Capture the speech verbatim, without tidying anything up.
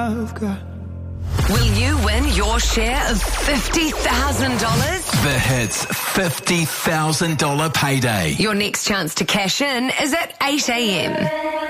I've got. Will you win your share of fifty thousand dollars? The Hits fifty thousand dollars payday. Your next chance to cash in is at eight a.m.